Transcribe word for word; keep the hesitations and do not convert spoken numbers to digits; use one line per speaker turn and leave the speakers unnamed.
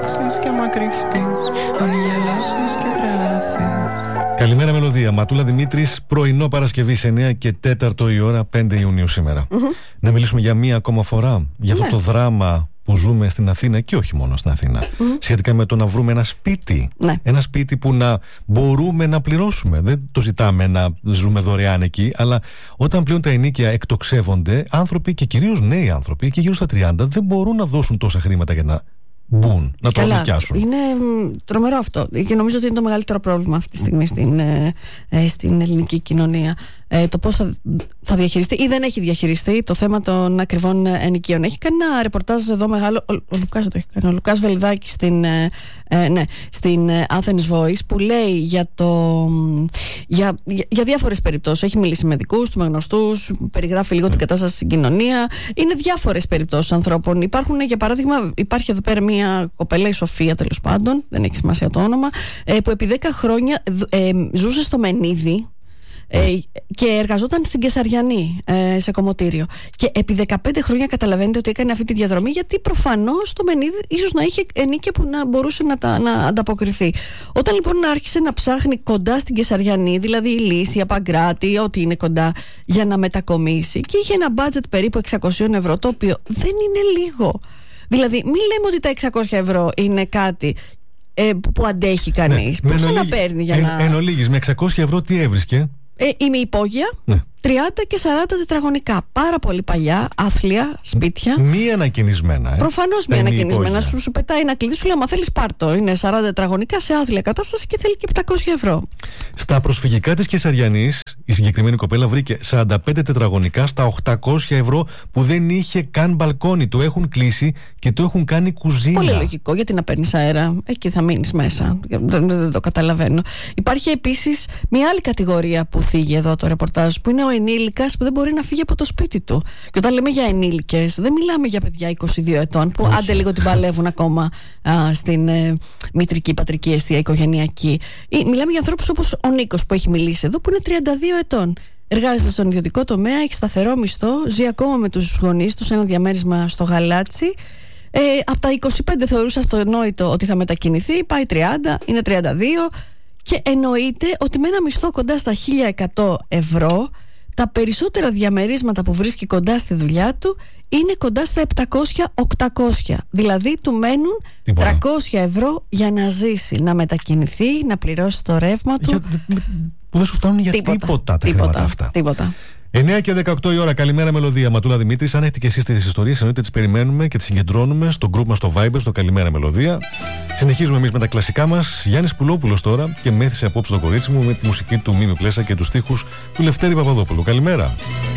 αλλάξεις και άμα κρυφτείς, αν γελάσεις και τρελαθείς.
Καλημέρα Μελωδία, Ματούλα Δημήτρης, πρωινό Παρασκευή εννιά και τέταρτο η ώρα, πέντε Ιουνίου σήμερα. Mm-hmm. Να μιλήσουμε για μία ακόμα φορά για αυτό ναι. το δράμα που ζούμε στην Αθήνα και όχι μόνο στην Αθήνα. Mm-hmm. Σχετικά με το να βρούμε ένα σπίτι. Ναι. Ένα σπίτι που να μπορούμε να πληρώσουμε. Δεν το ζητάμε να ζούμε δωρεάν εκεί, αλλά όταν πλέον τα ενοίκια εκτοξεύονται, άνθρωποι και κυρίως νέοι άνθρωποι και γύρω στα τριάντα δεν μπορούν να δώσουν τόσα χρήματα για να μπουν, να το νοικιάσουν.
Είναι τρομερό αυτό και νομίζω ότι είναι το μεγαλύτερο πρόβλημα αυτή τη στιγμή στην, ε, στην ελληνική κοινωνία. Ε, το πώς θα, θα διαχειριστεί ή δεν έχει διαχειριστεί το θέμα των ακριβών ενοικίων. Έχει κάνει ένα ρεπορτάζ εδώ μεγάλο. Ο, ο Λουκάς το έχει κάνει. Ο Λουκάς Βελιδάκης στην, ε, ναι, στην Athens Voice, που λέει για, το, για, για, για διάφορες περιπτώσεις. Έχει μιλήσει με δικούς του, με γνωστούς, περιγράφει λίγο την κατάσταση στην κοινωνία. Είναι διάφορες περιπτώσεις ανθρώπων. Υπάρχουν, για παράδειγμα, υπάρχει εδώ πέρα μια κοπέλα, η Σοφία τέλος πάντων, δεν έχει σημασία το όνομα, ε, που επί δέκα χρόνια ε, ζούσε στο Μενίδη. Ε, και εργαζόταν στην Κεσαριανή, ε, σε κομμωτήριο. Και επί δεκαπέντε χρόνια καταλαβαίνετε ότι έκανε αυτή τη διαδρομή, γιατί προφανώς το Μενίδη ίσως να είχε ενίκια που να μπορούσε να, τα, να ανταποκριθεί. Όταν λοιπόν άρχισε να ψάχνει κοντά στην Κεσαριανή, δηλαδή η Λύση, η Παγκράτη, ό,τι είναι κοντά, για να μετακομίσει, και είχε ένα μπάτζετ περίπου εξακόσια ευρώ, το οποίο δεν είναι λίγο. Δηλαδή, μην λέμε ότι τα εξακόσια ευρώ είναι κάτι ε, που αντέχει κανείς. Ναι, πώς να παίρνει για
εν,
να.
Εν ολίγης, με εξακόσια ευρώ τι έβρισκε?
Ε, είμαι υπόγεια, ναι. τριάντα και σαράντα τετραγωνικά. Πάρα πολύ παλιά, άθλια, σπίτια.
Μη ανακαινισμένα. Ε.
Προφανώς μη ανακαινισμένα. Σου, σου πετάει ένα κλειδί, σου λέει: άμα θέλεις πάρτο. Είναι σαράντα τετραγωνικά σε άθλια κατάσταση και θέλει και επτακόσια ευρώ.
Στα προσφυγικά της Κεσαριανής, η συγκεκριμένη κοπέλα βρήκε σαράντα πέντε τετραγωνικά στα οκτακόσια ευρώ, που δεν είχε καν μπαλκόνι. Το έχουν κλείσει και το έχουν κάνει κουζίνα.
Πολύ λογικό, γιατί να παίρνεις αέρα. Εκεί θα μείνεις μέσα. Δεν, δεν, δεν το καταλαβαίνω. Υπάρχει επίσης μια άλλη κατηγορία που θίγει εδώ το ρεπορτάζ, που είναι ο ενήλικας που δεν μπορεί να φύγει από το σπίτι του. Και όταν λέμε για ενήλικες, δεν μιλάμε για παιδιά είκοσι δύο ετών που όχι, άντε λίγο την παλεύουν ακόμα α, στην ε, μητρική, πατρική αιστεία, οικογενειακή. Ή, μιλάμε για ανθρώπους όπως ο Νίκος που έχει μιλήσει εδώ, που είναι τριάντα δύο ετών. Εργάζεται στον ιδιωτικό τομέα, έχει σταθερό μισθό, ζει ακόμα με τους γονείς του σε ένα διαμέρισμα στο Γαλάτσι. Ε, από τα είκοσι πέντε θεωρούσε αυτονόητο ότι θα μετακινηθεί, πάει τριάντα, είναι τριάντα δύο. Και εννοείται ότι με ένα μισθό κοντά στα χίλια εκατό ευρώ, τα περισσότερα διαμερίσματα που βρίσκει κοντά στη δουλειά του είναι κοντά στα επτακόσια με οκτακόσια. Δηλαδή του μένουν τίποτα. τριακόσια ευρώ για να ζήσει, να μετακινηθεί, να πληρώσει το ρεύμα του.
Για, που δεν σου φτάνουν για τίποτα, τίποτα τα
τίποτα,
χρήματα αυτά.
Τίποτα.
εννιά και δεκαοκτώ η ώρα, καλημέρα Μελωδία, Ματούλα Δημήτρης. Αν έχετε και εσείς τις ιστορίες, εννοείται τις περιμένουμε και τις συγκεντρώνουμε στο group μας στο Viber, στο Καλημέρα Μελωδία. Συνεχίζουμε εμείς με τα κλασικά μας. Γιάννης Πουλόπουλος τώρα, και μέθησε απόψε το κορίτσι μου με τη μουσική του Μίμη Πλέσα και τους στίχους του Λευτέρη Παπαδόπουλου. Καλημέρα.